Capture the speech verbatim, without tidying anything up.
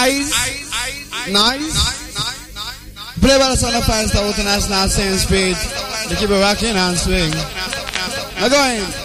Eyes. Nice. Play by the sound of Five Star International Science Page. They keep it rocking and swing. Now go in.